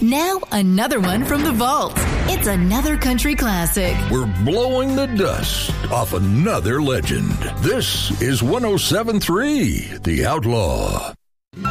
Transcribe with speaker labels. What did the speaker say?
Speaker 1: Now, another one from the vault. It's another country classic.
Speaker 2: We're blowing the dust off another legend. This is 107.3 The Outlaw.